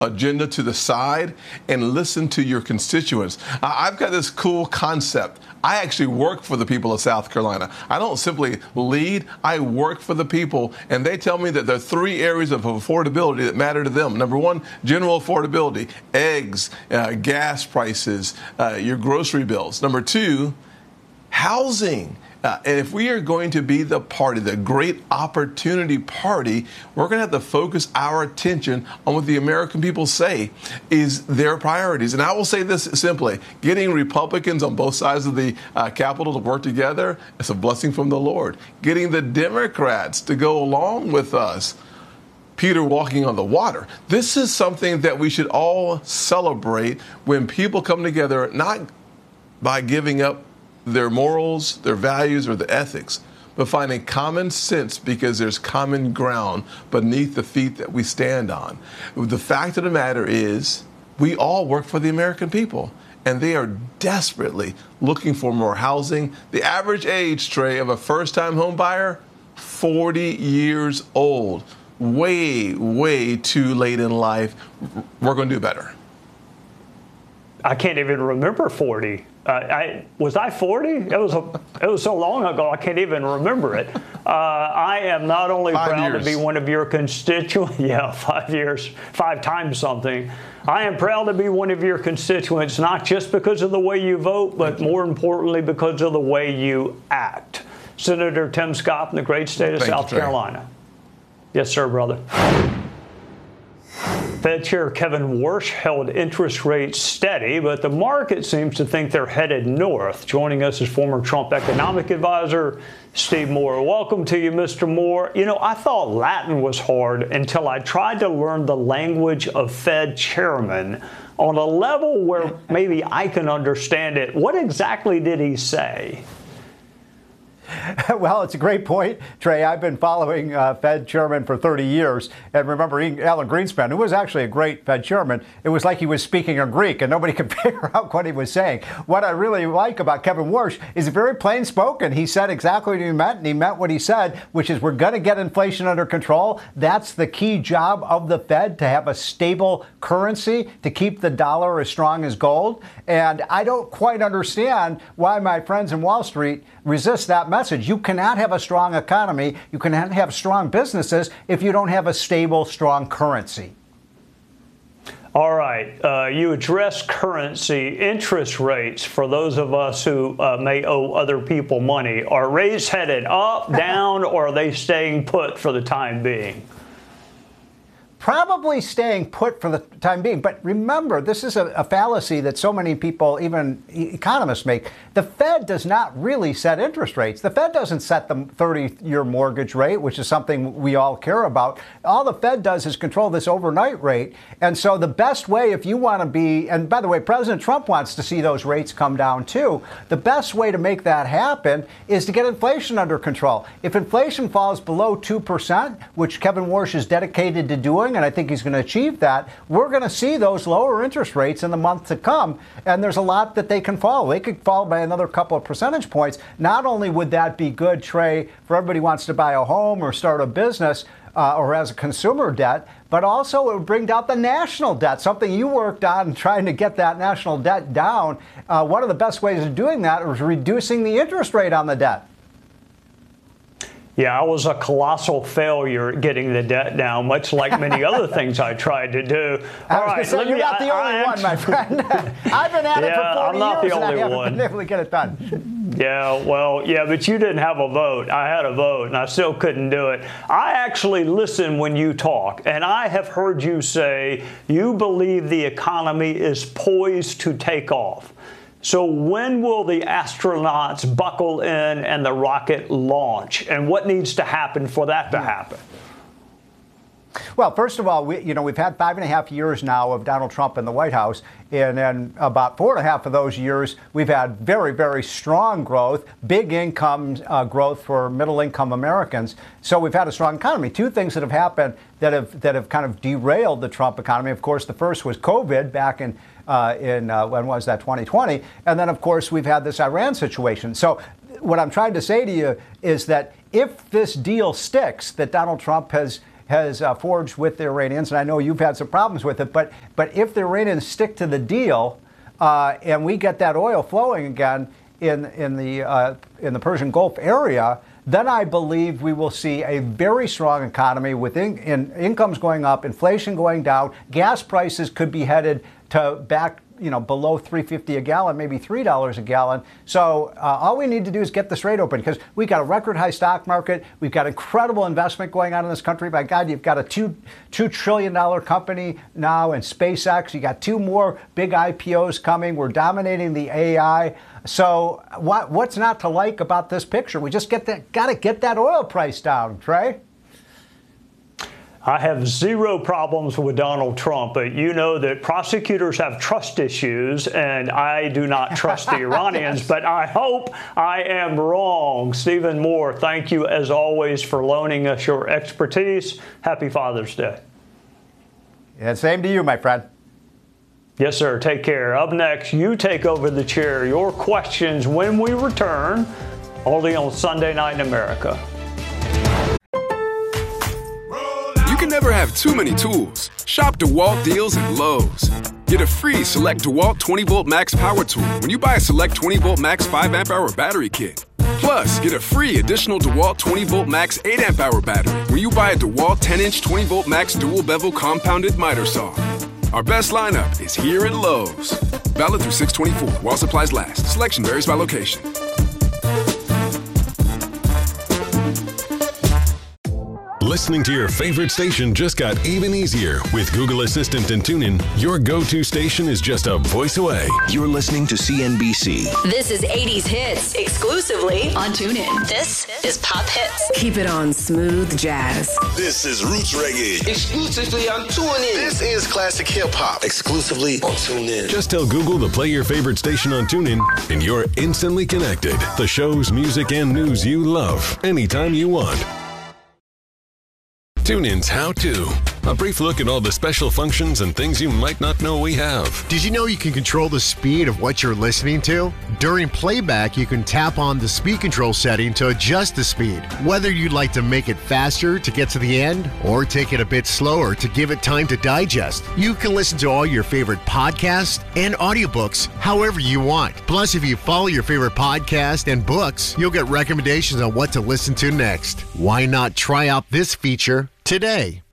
agenda to the side and listen to your constituents. I've got this cool concept. I actually work for the people of South Carolina. I don't simply lead, I work for the people, and they tell me that there are three areas of affordability that matter to them. Number one, general affordability, eggs, gas prices, your grocery bills. Number two, housing. And if we are going to be the party, the great opportunity party, we're going to have to focus our attention on what the American people say is their priorities. And I will say this simply, getting Republicans on both sides of the Capitol to work together is a blessing from the Lord. Getting the Democrats to go along with us, Peter walking on the water. This is something that we should all celebrate when people come together, not by giving up their morals, their values, or the ethics, but finding common sense because there's common ground beneath the feet that we stand on. The fact of the matter is, we all work for the American people, and they are desperately looking for more housing. The average age, Trey, of a first-time home buyer, 40 years old. Way, way too late in life. We're going to do better. I can't even remember 40. Was I 40? It was so long ago I can't even remember it. I am not only proud to be one of your constituents. Yeah, 5 years, 5 times something. I am proud to be one of your constituents, not just because of the way you vote, but more importantly because of the way you act. Senator Tim Scott from the great state of South Carolina. Yes, sir, brother. Fed Chair Kevin Warsh held interest rates steady, but the market seems to think they're headed north. Joining us is former Trump economic advisor Steve Moore. Welcome to you, Mr. Moore. You know, I thought Latin was hard until I tried to learn the language of Fed chairman on a level where maybe I can understand it. What exactly did he say? Well, it's a great point, Trey. I've been following Fed chairman for 30 years. And remembering Alan Greenspan, who was actually a great Fed chairman, it was like he was speaking in Greek and nobody could figure out what he was saying. What I really like about Kevin Warsh is very plain spoken. He said exactly what he meant, and he meant what he said, which is we're going to get inflation under control. That's the key job of the Fed, to have a stable currency, to keep the dollar as strong as gold. And I don't quite understand why my friends in Wall Street resist that message. You cannot have a strong economy, you cannot have strong businesses if you don't have a stable, strong currency. All right. You address currency. Interest rates, for those of us who may owe other people money, are rates headed up, down, or are they staying put for the time being? Probably staying put for the time being. But remember, this is a fallacy that so many people, even economists, make. The Fed does not really set interest rates. The Fed doesn't set the 30-year mortgage rate, which is something we all care about. All the Fed does is control this overnight rate. And so the best way, if you want to be, and by the way, President Trump wants to see those rates come down too. The best way to make that happen is to get inflation under control. If inflation falls below 2%, which Kevin Warsh is dedicated to doing, and I think he's going to achieve that, we're going to see those lower interest rates in the month to come. And there's a lot that they can fall. They could fall by another couple of percentage points. Not only would that be good, Trey, for everybody who wants to buy a home or start a business or has a consumer debt, but also it would bring down the national debt, something you worked on, trying to get that national debt down. One of the best ways of doing that is reducing the interest rate on the debt. Yeah, I was a colossal failure at getting the debt down, much like many other things I tried to do. All right, you're not the only one, my friend. I've been at it for 40 I'm not years the only and I haven't one. been able to get it done. Yeah, well, yeah, but you didn't have a vote. I had a vote, and I still couldn't do it. I actually listen when you talk, and I have heard you say you believe the economy is poised to take off. So when will the astronauts buckle in and the rocket launch? And what needs to happen for that to happen? Well, first of all, we've had 5.5 years now of Donald Trump in the White House. And then about 4.5 of those years, we've had very, very strong growth, big income growth for middle-income Americans. So we've had a strong economy. Two things that have happened that have kind of derailed the Trump economy. Of course, the first was COVID back in when was that, 2020? And then, of course, we've had this Iran situation. So what I'm trying to say to you is that if this deal sticks that Donald Trump has has forged with the Iranians, and I know you've had some problems with it, but if the Iranians stick to the deal and we get that oil flowing again in the Persian Gulf area, then I believe we will see a very strong economy with incomes going up, inflation going down, gas prices could be headed to back below $3.50 a gallon, maybe $3 a gallon. So all we need to do is get the Strait open, because we've got a record high stock market. We've got incredible investment going on in this country. By God, you've got a $2 trillion company now in SpaceX. You got 2 more big IPOs coming. We're dominating the AI. So what's not to like about this picture? We just got to get that oil price down, Trey. I have zero problems with Donald Trump, but you know that prosecutors have trust issues, and I do not trust the Iranians, yes. But I hope I am wrong. Stephen Moore, thank you as always for loaning us your expertise. Happy Father's Day. Yeah, same to you, my friend. Yes, sir. Take care. Up next, you take over the chair. Your questions when we return, only on Sunday Night in America. You can never have too many tools. Shop DeWalt deals at Lowe's. Get a free Select DeWalt 20-volt max power tool when you buy a Select 20-volt max 5-amp-hour battery kit. Plus, get a free additional DeWalt 20-volt max 8-amp-hour battery when you buy a DeWalt 10-inch 20-volt max dual-bevel compounded miter saw. Our best lineup is here at Lowe's. Valid through 6/24 while supplies last. Selection varies by location. Listening to your favorite station just got even easier. With Google Assistant and TuneIn, your go-to station is just a voice away. You're listening to CNBC. This is 80s Hits, exclusively on TuneIn. This is Pop Hits. Keep it on smooth jazz. This is Roots Reggae, exclusively on TuneIn. This is Classic Hip Hop, exclusively on TuneIn. Just tell Google to play your favorite station on TuneIn, and you're instantly connected. The shows, music, and news you love, anytime you want. TuneIn's How To. A brief look at all the special functions and things you might not know we have. Did you know you can control the speed of what you're listening to? During playback, you can tap on the speed control setting to adjust the speed. Whether you'd like to make it faster to get to the end or take it a bit slower to give it time to digest, you can listen to all your favorite podcasts and audiobooks however you want. Plus, if you follow your favorite podcast and books, you'll get recommendations on what to listen to next. Why not try out this feature today?